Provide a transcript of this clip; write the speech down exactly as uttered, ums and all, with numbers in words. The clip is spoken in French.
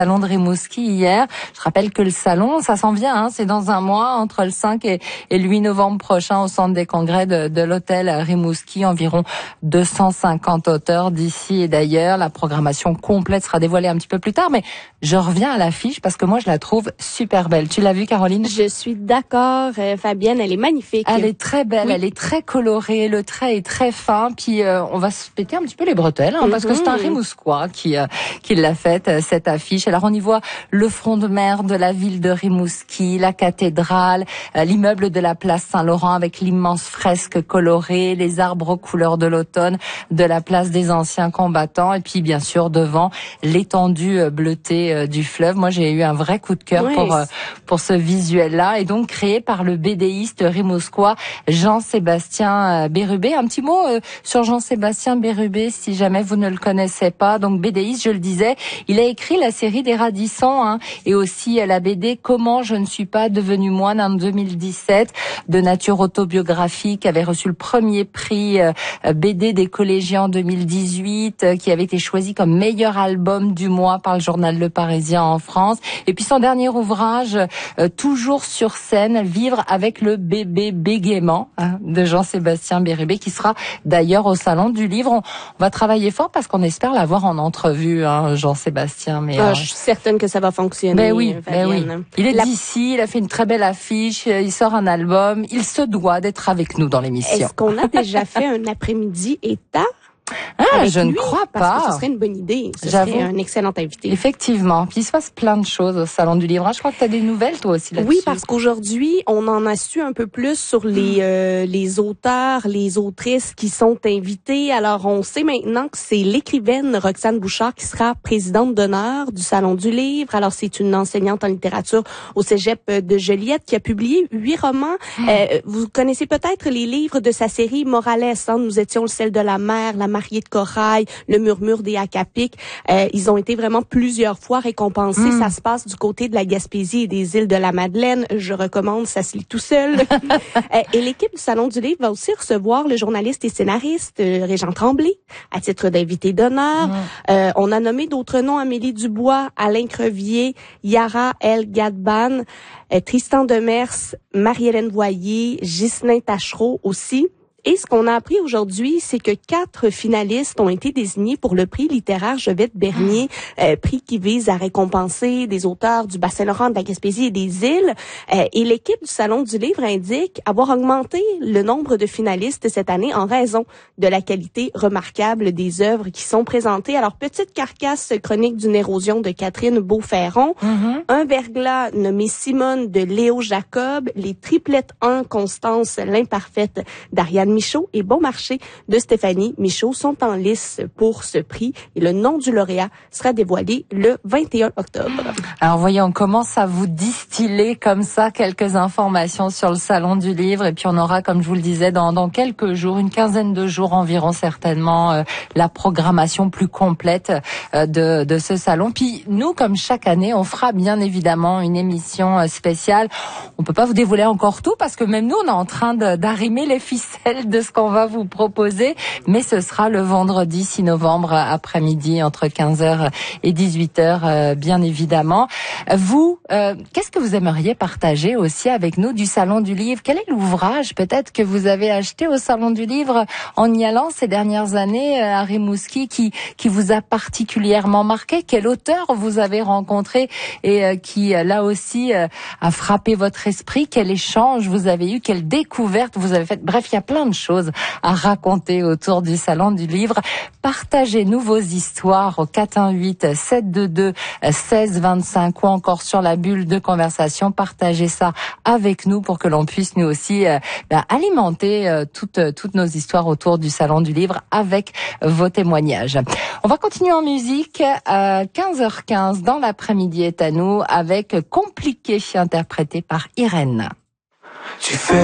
Salon de Rimouski hier. Je rappelle que le salon, ça s'en vient, hein, c'est dans un mois, entre le cinq et, et le huit novembre prochain au centre des congrès de, de l'hôtel Rimouski. Environ deux cent cinquante auteurs d'ici et d'ailleurs. La programmation complète sera dévoilée un petit peu plus tard, mais je reviens à l'affiche parce que moi je la trouve super belle. Tu l'as vue, Caroline? Je suis d'accord, euh, Fabienne, elle est magnifique. Elle est très belle, oui. Elle est très colorée, le trait est très fin, puis euh, on va se péter un petit peu les bretelles, hein, mm-hmm. parce que c'est un Rimousquois qui, euh, qui l'a faite, euh, cette affiche. Alors on y voit le front de mer de la ville de Rimouski, la cathédrale, euh, l'immeuble de la place Saint-Laurent avec l'immense fresque colorée, les arbres aux couleurs de l'automne de la place des anciens combattants et puis bien sûr devant l'étendue euh, bleutée euh, du fleuve. Moi j'ai eu un vrai coup de cœur oui. pour euh, pour ce visuel-là et donc créé par le bédéiste rimousquois Jean-Sébastien Bérubé. Un petit mot euh, sur Jean-Sébastien Bérubé si jamais vous ne le connaissez pas. Donc bédéiste, je le disais, il a écrit la série des Radissons hein, et aussi la B D Comment je ne suis pas devenu moine en deux mille dix-sept, de nature autobiographique, avait reçu le premier prix euh, B D des collégiens en deux mille dix-huit, euh, qui avait été choisi comme meilleur album du mois par le journal Le Parisien en France. Et puis son dernier ouvrage, euh, toujours sur scène, Vivre avec le bébé bégaiement hein, de Jean-Sébastien Bérubé, qui sera d'ailleurs au Salon du Livre. On, on va travailler fort parce qu'on espère l'avoir en entrevue, hein, Jean-Sébastien. Mais ah, euh... je suis certaine que ça va fonctionner. Mais oui, mais oui. Il est La... d'ici, il a fait une très belle affiche, il sort un album, il se doit d'être avec nous dans l'émission. Est-ce qu'on a déjà fait un après-midi état? Ah, je lui, ne crois pas. Parce que ce serait une bonne idée. Ce J'avoue. serait un excellent invité. Effectivement. Puis il se passe plein de choses au Salon du Livre. Je crois que tu as des nouvelles, toi aussi, là-dessus. Oui, parce qu'aujourd'hui, on en a su un peu plus sur les euh, les auteurs, les autrices qui sont invités. Alors, on sait maintenant que c'est l'écrivaine Roxane Bouchard qui sera présidente d'honneur du Salon du Livre. Alors, c'est une enseignante en littérature au Cégep de Joliette qui a publié huit romans. Mmh. Euh, vous connaissez peut-être les livres de sa série Morales. Hein? Nous étions le sel de la mer, la mariée de corail, le murmure des Acapiques. Euh, ils ont été vraiment plusieurs fois récompensés. Mmh. Ça se passe du côté de la Gaspésie et des îles de la Madeleine. Je recommande, ça se lit tout seul. euh, et l'équipe du Salon du Livre va aussi recevoir le journaliste et scénariste euh, Régent Tremblay à titre d'invité d'honneur. Mmh. Euh, on a nommé d'autres noms: Amélie Dubois, Alain Crevier, Yara El Gadban, euh, Tristan Demers, Marie-Hélène Voyer, Ghislain Tachereau aussi. Et ce qu'on a appris aujourd'hui, c'est que quatre finalistes ont été désignés pour le prix littéraire Jovette Bernier, euh, prix qui vise à récompenser des auteurs du Bas-Saint-Laurent, de la Gaspésie et des îles. Euh, et l'équipe du Salon du Livre indique avoir augmenté le nombre de finalistes cette année en raison de la qualité remarquable des œuvres qui sont présentées. Alors, petite carcasse chronique d'une érosion de Catherine Beauferron, mm-hmm. un verglas nommé Simone de Léo Jacob, les triplettes un Constance l'imparfaite d'Ariane Michaud et Bon Marché de Stéphanie Michaud sont en lice pour ce prix et le nom du lauréat sera dévoilé le vingt et un octobre. Alors voyons, on commence à vous distiller comme ça quelques informations sur le Salon du Livre et puis on aura, comme je vous le disais, dans, dans quelques jours, une quinzaine de jours environ certainement, euh, la programmation plus complète euh, de, de ce salon. Puis nous, comme chaque année, on fera bien évidemment une émission euh, spéciale. On peut pas vous dévoiler encore tout parce que même nous, on est en train de, d'arrimer les ficelles de ce qu'on va vous proposer, mais ce sera le vendredi six novembre après-midi entre quinze heures et dix-huit heures, euh, bien évidemment. Vous, euh, qu'est-ce que vous aimeriez partager aussi avec nous du Salon du Livre? Quel est l'ouvrage peut-être que vous avez acheté au Salon du Livre en y allant ces dernières années euh, à Rimouski qui, qui vous a particulièrement marqué? Quel auteur vous avez rencontré et euh, qui euh, là aussi euh, a frappé votre esprit? Quel échange vous avez eu? Quelle découverte vous avez faite? Bref, il y a plein de choses à raconter autour du Salon du Livre. Partagez-nous vos histoires au quatre un huit sept deux deux un six deux cinq ou encore sur la bulle de conversation. Partagez ça avec nous pour que l'on puisse nous aussi euh, bah, alimenter euh, toutes, toutes nos histoires autour du Salon du Livre avec vos témoignages. On va continuer en musique à quinze heures quinze dans l'après-midi est à nous avec Compliqué interprété par Irène. Tu fais